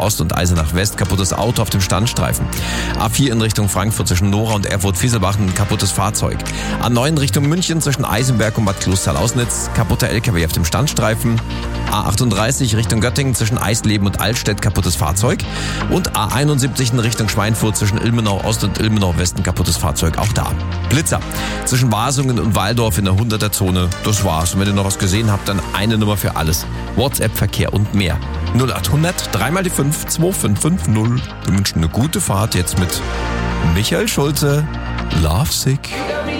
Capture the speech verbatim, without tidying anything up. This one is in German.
Ost und Eisenach West, kaputtes Auto auf dem Standstreifen. A vier in Richtung Frankfurt zwischen Nora und Erfurt-Fieselbach, ein kaputtes Fahrzeug. A neun Richtung München zwischen Eisenberg und Bad Klostal-Ausnitz, kaputter L K W auf dem Standstreifen. A achtunddreißig Richtung Göttingen zwischen Eisleben und Altstedt, kaputtes Fahrzeug. Und A einundsiebzig in Richtung Schweinfurt zwischen Ilmenau Ost und Ilmenau West, ein kaputtes Fahrzeug, auch da. Blitzer zwischen Wasungen und Waldorf in der hunderter-Zone, das war's. Und wenn ihr noch was gesehen habt, dann eine Nummer für alles. WhatsApp, Verkehr und mehr. null achthundert, dreimal die fünf, zwei fünf fünf null. Wir wünschen eine gute Fahrt jetzt mit Michael Schulze, Lovesick.